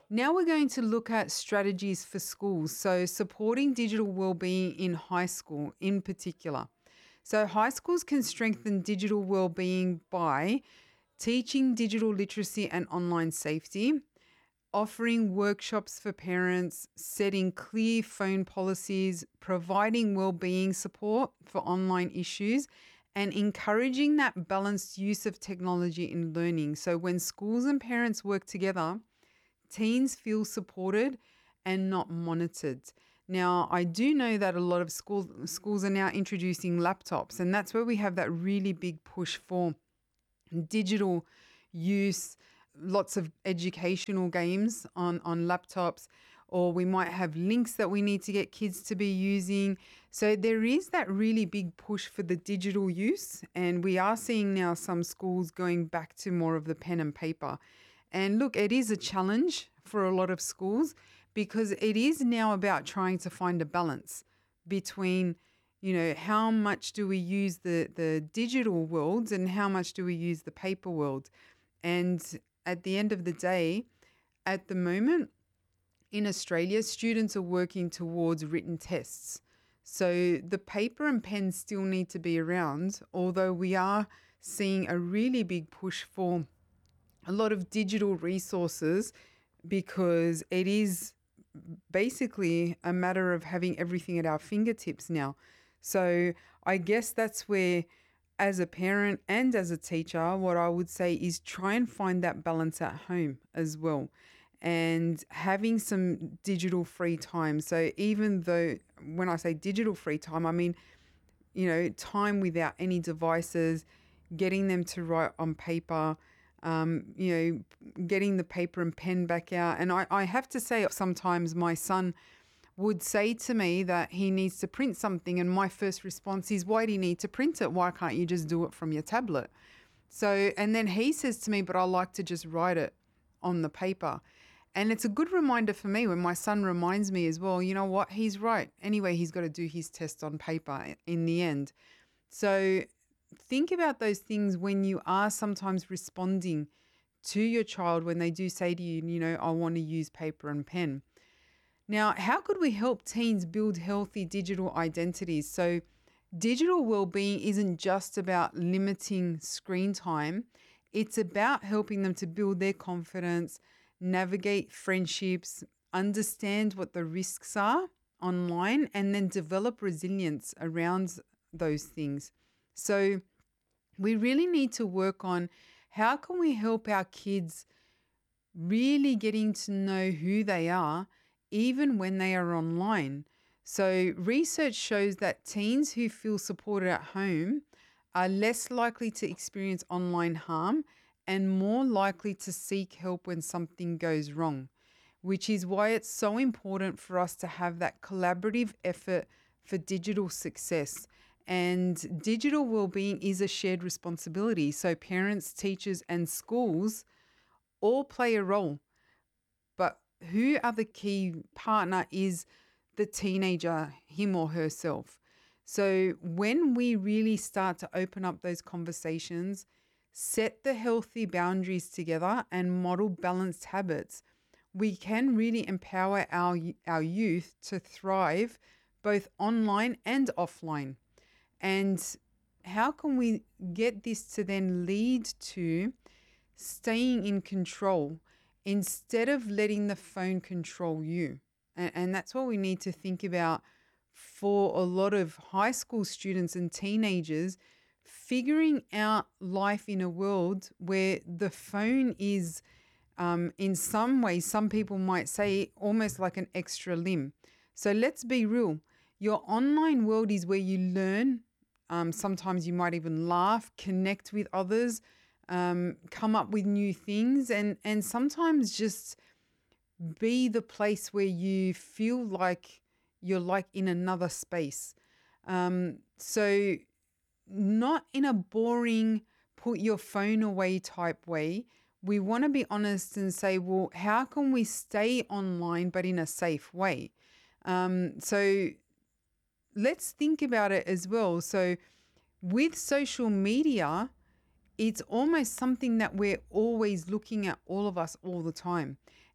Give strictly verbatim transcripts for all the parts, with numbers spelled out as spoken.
Now we're going to look at strategies for schools. So, supporting digital well-being in high school in particular. So, high schools can strengthen digital well-being by teaching digital literacy and online safety, offering workshops for parents, setting clear phone policies, providing well-being support for online issues, and encouraging that balanced use of technology in learning. So when schools and parents work together, teens feel supported and not monitored. Now, I do know that a lot of school, schools are now introducing laptops, and that's where we have that really big push for digital use, lots of educational games on, on laptops, or we might have links that we need to get kids to be using. So there is that really big push for the digital use, and we are seeing now some schools going back to more of the pen and paper. And look, it is a challenge for a lot of schools because it is now about trying to find a balance between, you know, how much do we use the, the digital worlds and how much do we use the paper world. And at the end of the day, at the moment in Australia, students are working towards written tests. So the paper and pen still need to be around, although we are seeing a really big push for a lot of digital resources because it is basically a matter of having everything at our fingertips now. So I guess that's where, as a parent and as a teacher, what I would say is try and find that balance at home as well and having some digital free time. So even though when I say digital free time, I mean, you know, time without any devices, getting them to write on paper, um, you know, getting the paper and pen back out. And I, I have to say sometimes my son would say to me that he needs to print something, and my first response is, why do you need to print it? Why can't you just do it from your tablet? So, and then he says to me, but I like to just write it on the paper. And it's a good reminder for me when my son reminds me as well, you know what, he's right. Anyway, he's got to do his test on paper in the end. So think about those things when you are sometimes responding to your child when they do say to you, you know, I want to use paper and pen. Now, how could we help teens build healthy digital identities? So digital well-being isn't just about limiting screen time. It's about helping them to build their confidence, navigate friendships, understand what the risks are online, and then develop resilience around those things. So we really need to work on how can we help our kids really getting to know who they are even when they are online. So research shows that teens who feel supported at home are less likely to experience online harm and more likely to seek help when something goes wrong, which is why it's so important for us to have that collaborative effort for digital success. And digital well-being is a shared responsibility. So parents, teachers, and schools all play a role. But who are the key partner is the teenager, him or herself. So when we really start to open up those conversations, set the healthy boundaries together and model balanced habits, we can really empower our, our youth to thrive both online and offline. And how can we get this to then lead to staying in control instead of letting the phone control you? And, and that's what we need to think about for a lot of high school students and teenagers, figuring out life in a world where the phone is, um, in some ways, some people might say almost like an extra limb. So let's be real. Your online world is where you learn. Um, sometimes you might even laugh, connect with others, um, come up with new things, and, and sometimes just be the place where you feel like you're like in another space. Um, so not in a boring, put your phone away type way. We want to be honest and say, well, how can we stay online but in a safe way? Um, so let's think about it as well. So with social media, it's almost something that we're always looking at, all of us, all the time.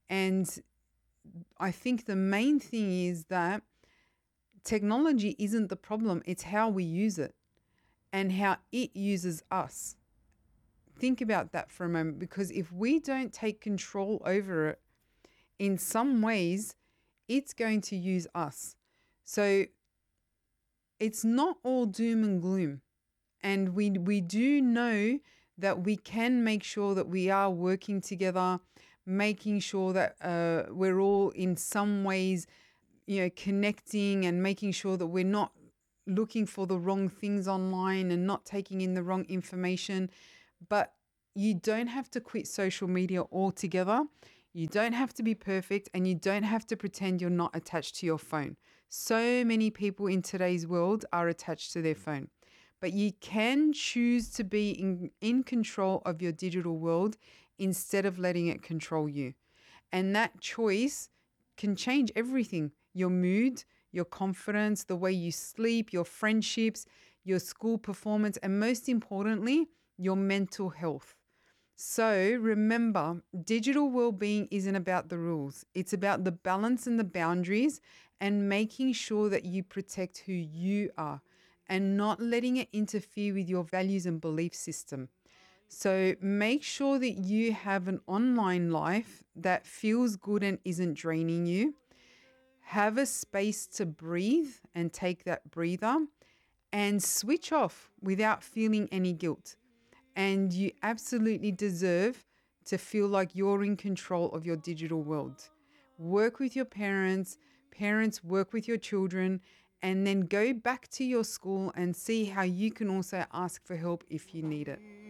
And I think the main thing is that technology isn't the problem, it's how we use it and how it uses us. Think about that for a moment, because if we don't take control over it, in some ways, it's going to use us. So it's not all doom and gloom. And we we do know that we can make sure that we are working together, making sure that uh, we're all in some ways, you know, connecting and making sure that we're not looking for the wrong things online and not taking in the wrong information. But you don't have to quit social media altogether. You don't have to be perfect, and you don't have to pretend you're not attached to your phone. So many people in today's world are attached to their phone. But you can choose to be in, in control of your digital world instead of letting it control you. And that choice can change everything: your mood, your confidence, the way you sleep, your friendships, your school performance, and most importantly, your mental health. So remember, digital well-being isn't about the rules. It's about the balance and the boundaries, and making sure that you protect who you are and not letting it interfere with your values and belief system. So make sure that you have an online life that feels good and isn't draining you. Have a space to breathe and take that breather, and switch off without feeling any guilt. And you absolutely deserve to feel like you're in control of your digital world. Work with your parents, parents work with your children, and then go back to your school and see how you can also ask for help if you need it.